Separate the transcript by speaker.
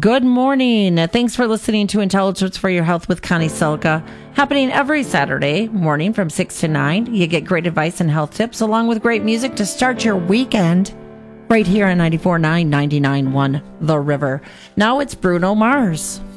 Speaker 1: Good morning. Thanks for listening to Intelligence for Your Health with Connie Selka. Happening every Saturday morning from 6 to 9. You get great advice and health tips along with great music to start your weekend right here on 94.9, 99.1 The River. Now it's Bruno Mars.